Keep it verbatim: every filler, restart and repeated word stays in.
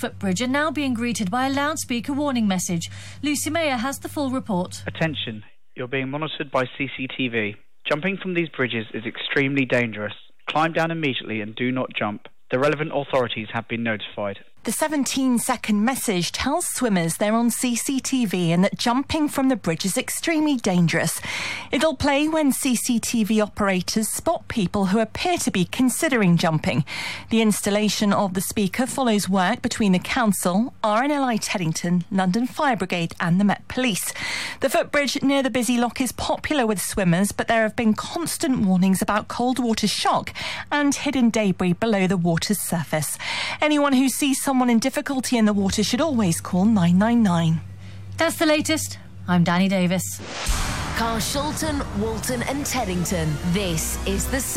footbridge are now being greeted by a loudspeaker warning message. Lucy Mayer has the full report. Attention, you're being monitored by C C T V. Jumping from these bridges is extremely dangerous. Climb down immediately and do not jump. The relevant authorities have been notified. The seventeen second message tells swimmers they're on C C T V and that jumping from the bridge is extremely dangerous. It'll play when C C T V operators spot people who appear to be considering jumping. The installation of the speaker follows work between the Council, R N L I Teddington, London Fire Brigade and the Met Police. The footbridge near the busy lock is popular with swimmers, but there have been constant warnings about cold water shock and hidden debris below the water's surface. Anyone who sees someone Someone in difficulty in the water should always call nine nine nine. That's the latest. I'm Danny Davis. Carshalton, Walton and Teddington. This is the